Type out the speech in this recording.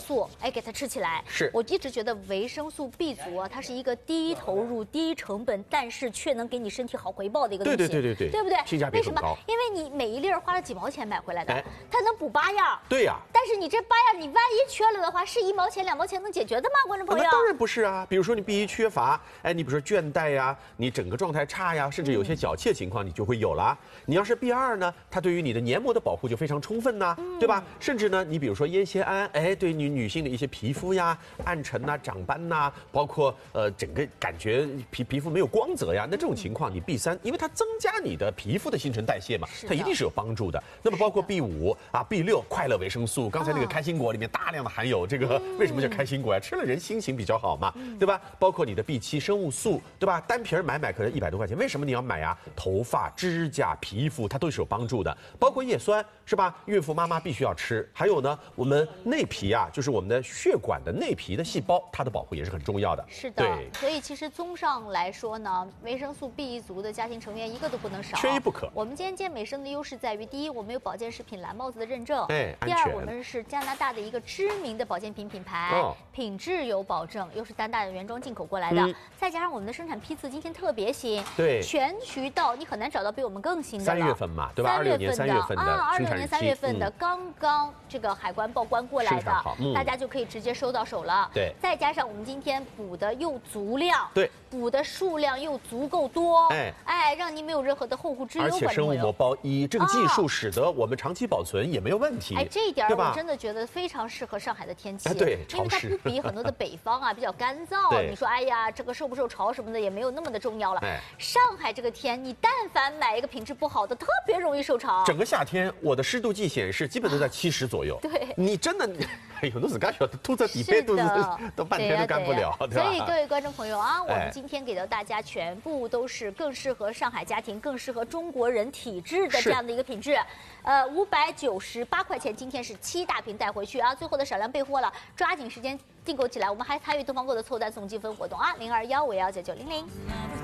素，哎，给它吃起来。 是， 我一直觉得维生素 B 族啊，它是一个低投入、低成本，但是却能给你身体好回报的一个东西。 对， 对不对？ 性价比很高。 为什么？因为你每一粒花了几毛钱买回来的，它能补8样。 对呀。 但是你这8样，你万一缺了的话，是1毛钱、2毛钱能解决的吗？观众朋友？ 那当然不是啊。比如说你 B1 缺乏，哎，你比如说倦怠呀，你整个状态差呀，甚至有些脚气的情况，你就会有了。你要是 B2呢，它对于你的黏膜的保护就非常充分呐，对吧？甚至呢，你比如说烟酰胺，哎，对女性的一些皮肤呀、暗沉呐、长斑呐，包括整个感觉皮肤没有光泽呀，那这种情况你 B3，因为它增加你的皮肤的新陈代谢嘛，它一定是有帮助的。那么包括 B5啊、B6快乐维生素，刚才那个开心果里面大量的含有这个，为什么叫开心果呀？吃了人心情比较好嘛，对吧？包括你的 B7生物素，对吧？单瓶买可能100多块钱，为什么你要买呀？头发、指甲、皮肤它都是有帮助的，包括叶酸是吧？孕妇妈妈必须要吃。还有呢，我们内皮啊，就是我们的血管的内皮的细胞，它的保护也是很重要的。 是的，所以其实综上来说呢，维生素 B 族的家庭成员一个都不能少， 缺一不可。 我们今天健美生的优势在于，第一，我们有保健食品蓝帽子的认证； 第二，我们是加拿大的一个知名的保健品品牌，品质有保证，又是单大的原装进口过来的，再加上我们的生产批次今天特别新， 对， 全渠道你很难找到比我们更新的了。 3月份嘛，对吧？26年3月份的 ，26年3月份的，刚刚这个海关报关过来的，大家就可以直接收到手了。 对， 再加上我们今天补的又足量， 对， 补的数量又足够多，哎，让您没有任何的后顾之忧。 而且生物膜包1这个技术使得我们长期保存也没有问题。 哎，这一点我真的觉得非常适合上海的天气， 对， 因为它不比很多的北方啊比较干燥。你说哎呀，这个受不受潮什么的也没有那么的重要了。上海这个天，你但凡买一个品质不好的，特别容易受潮。 整个夏天，我的湿度计显示基本都在70左右。 对， 你真的，哎呦，那自个晓得吐在底背都半天都干不了，对吧？ 所以各位观众朋友啊，我们今天给到大家全部都是更适合上海家庭、更适合中国人体质的这样的一个品质。598块钱，今天是7大瓶带回去啊！最后的少量备货了，抓紧时间订购起来。我们还参与东方购的凑单送积分活动啊，0215519900。